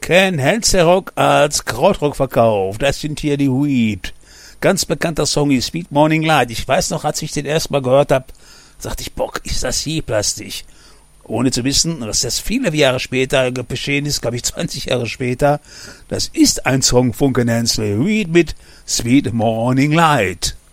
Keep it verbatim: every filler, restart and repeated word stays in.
Ken Hanserock als Krautrock verkauft. Das sind hier die Weed. Ganz bekannter Song ist Sweet Morning Light. Ich weiß noch, als ich den erstmal gehört habe, sagte ich, Bock, ist das je plastisch? Ohne zu wissen, dass das viele Jahre später geschehen ist, glaube ich zwanzig Jahre später. Das ist ein Song von Ken Hansel. Weed mit Sweet Morning Light.